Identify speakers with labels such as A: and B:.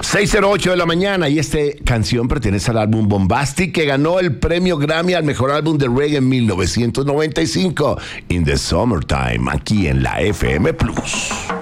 A: 6:08 de la mañana y esta canción pertenece al álbum Bombastic que ganó el premio Grammy al mejor álbum de reggae en 1995, In the Summertime, aquí en la FM Plus.